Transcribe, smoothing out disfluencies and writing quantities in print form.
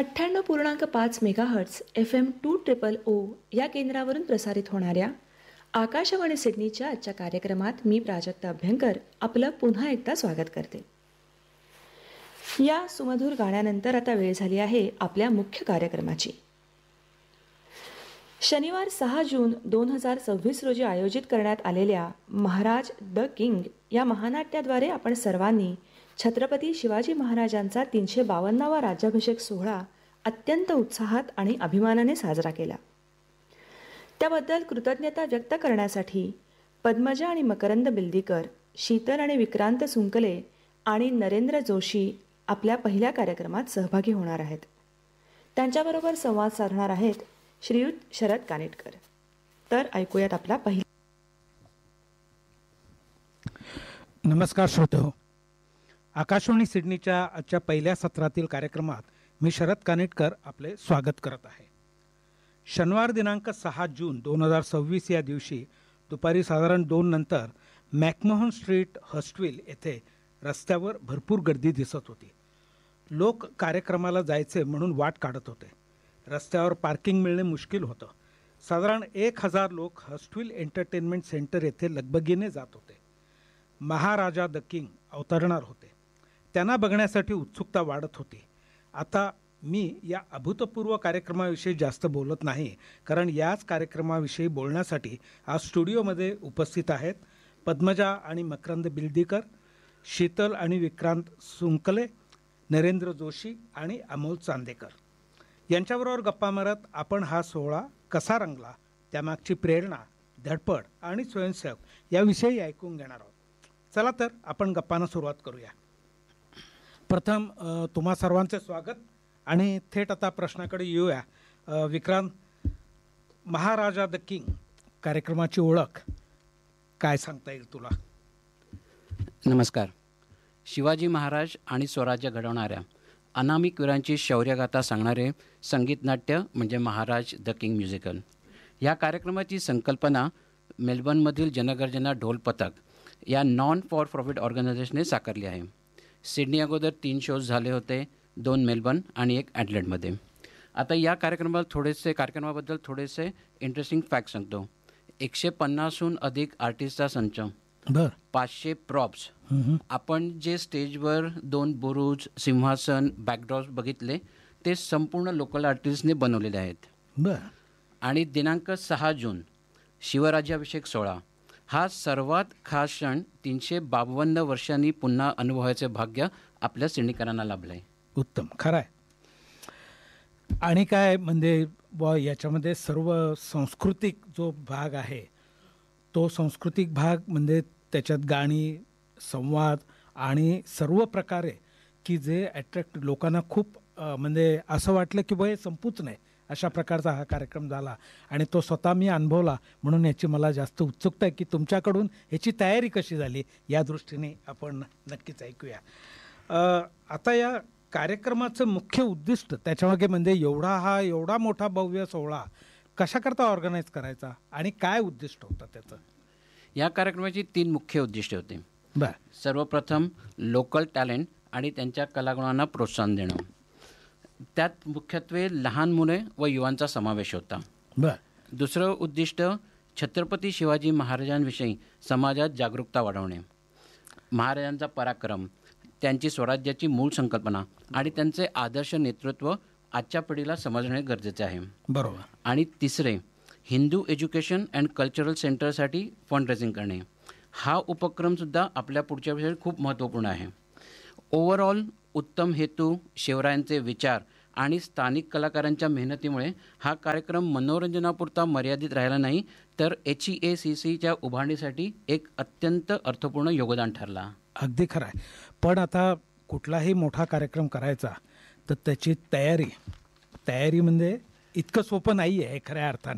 98.5 megahertz FM 200 या केंद्रावरून प्रसारित होणाऱ्या आकाशवाणी सिडनीच्या आजच्या कार्यक्रमात मी प्राजक्ता अभ्यंकर आपलं पुन्हा एकदा स्वागत करते. या सुमधुर गाण्यानंतर आता वेळ झाली आहे आपल्या मुख्य कार्यक्रमाची. शनिवार 6 जून 2026 रोजी आयोजित करण्यात आलेल्या महाराज द किंग या महानाट्याद्वारे आपण सर्वांनी छत्रपती शिवाजी महाराजांचा 352वा राज्याभिषेक सोहळा अत्यंत उत्साहात आणि अभिमानाने साजरा केला. त्याबद्दल कृतज्ञता व्यक्त करण्यासाठी पद्मजा आणि मकरंद बिल्दीकर, शीतल आणि विक्रांत सुंकले आणि नरेंद्र जोशी आपल्या पहिल्या कार्यक्रमात सहभागी होणार आहेत. त्यांच्याबरोबर संवाद साधणार आहेत श्रीयुत शरद कानेटकर. तर ऐकूयात आपला पहिला. नमस्कार श्रोतेहो, आकाशवाणी सिडनीच्या आजच्या पहिल्या सत्रातील कार्यक्रमात मी शरद कानेटकर आपले स्वागत करत आहे. शनिवार दिनांक 6 जून 2026 या दिवशी दुपारी साधारण 2 नंतर मॅकमोहन स्ट्रीट हस्टविल येथे रस्त्यावर भरपूर गर्दी दिसत होती. लोक कार्यक्रमाला जायचे म्हणून वाट काढत होते. रस्त्यावर पार्किंग मिळणे मुश्किल होतं. साधारण 1000 लोक हस्टविल एंटरटेनमेंट सेंटर येथे लगबगीने जात होते. महाराजा द किंग अवतरणार होते. त्यांना बघण्यासाठी उत्सुकता वाढत होती. आता मी या अभूतपूर्व कार्यक्रमाविषयी जास्त बोलत नाही, कारण याच कार्यक्रमाविषयी बोलण्यासाठी आज स्टुडिओमध्ये उपस्थित आहेत पद्मजा आणि मकरंद बिल्दीकर, शीतल आणि विक्रांत सुंकले, नरेंद्र जोशी आणि अमोल चांदेकर. यांच्याबरोबर गप्पा मारत आपण हा सोहळा कसा रंगला, त्यामागची प्रेरणा, धडपड आणि स्वयंसेवक याविषयी ऐकून घेणार आहोत. चला तर आपण गप्पांना सुरुवात करूया. प्रथम तुम्हा सर्वांचे स्वागत आणि थेट आता प्रश्नाकडे येऊया. विक्रांत, महाराजा द किंग कार्यक्रमाची ओळख काय सांगता येईल तुला? नमस्कार. शिवाजी महाराज आणि स्वराज्य घडवणाऱ्या अनामिक वीरांची शौर्यगाथा सांगणारे संगीत नाट्य म्हणजे महाराज द किंग म्युझिकल. या कार्यक्रमाची संकल्पना मेलबर्नमधील जनगर्जना ढोल पथक या नॉन फॉर प्रॉफिट ऑर्गनायझेशनने साकारली आहे. सिडनी अगोदर 3 शोज झाले होते, 2 मेलबर्न आणि 1 ॲडलेडमध्ये. आता या कार्यक्रमाबद्दल थोडेसे इंटरेस्टिंग फॅक्ट सांगतो. 150हून अधिक आर्टिस्टचा संच, 500 प्रॉप्स. आपण जे स्टेजवर 2 बुरुज, सिंहासन, बॅकड्रॉप्स बघितले ते संपूर्ण लोकल आर्टिस्टने बनवलेले आहेत. आणि दिनांक 6 जून शिवराज्याभिषेक सोहळा हा सर्वात खास क्षण 352 वर्षांनी पुन्हा अनुभवायचे भाग्य आपल्या सिडनीकरांना लाभलं आहे. उत्तम, खरं आहे. आणि काय म्हणजे याच्यामध्ये सर्व सांस्कृतिक जो भाग आहे तो सांस्कृतिक भाग म्हणजे त्याच्यात गाणी, संवाद आणि सर्व प्रकारे की जे अट्रॅक्ट लोकांना खूप म्हणजे असं वाटलं की हे संपूच नाही अशा प्रकारचा हा कार्यक्रम झाला आणि तो स्वतः मी अनुभवला. म्हणून याची मला जास्त उत्सुकता आहे की तुमच्याकडून याची तयारी कशी झाली या दृष्टीने आपण नक्कीच ऐकूया. आता या कार्यक्रमाचं मुख्य उद्दिष्ट त्याच्यामागे म्हणजे एवढा मोठा भव्य सोहळा कशाकरता ऑर्गनाईज करायचा आणि काय उद्दिष्ट होतं त्याचं? या कार्यक्रमाची 3 मुख्य उद्दिष्टे होती. सर्वप्रथम लोकल टॅलेंट आणि त्यांच्या कलागुणांना प्रोत्साहन देणं. त्यात मुख्यत्वे लहान मुले व युवांचा समावेश होता. दुसरं उद्दिष्ट छत्रपती शिवाजी महाराजांविषयी समाजात जागरूकता वाढवणे. महाराजांचा पराक्रम, त्यांची स्वराज्याची मूळ संकल्पना आणि त्यांचे आदर्श नेतृत्व आजच्या पिढीला समजणे गरजेचे आहे. बरोबर. आणि तिसरे Hindu education and cultural सेंटरसाठी fund raising करणे. हा उपक्रमसुद्धा आपल्या पुढच्या पिढीसाठी खूप महत्त्वपूर्ण आहे. ओव्हरऑल उत्तम हेतू, शिवरायांचे विचार आणि स्थानिक कलाकारांच्या मेहनतीमुळे हा कार्यक्रम मनोरंजनापुरता मर्यादित राहिला नाही, तर HEACCच्या उभारणीसाठी एक अत्यंत अर्थपूर्ण योगदान ठरला. अगदी खरं आहे. पण आता कुठलाही मोठा कार्यक्रम करायचा तर त्याची तयारी म्हणजे इतकं सोपं नाही आहे खऱ्या अर्थाने.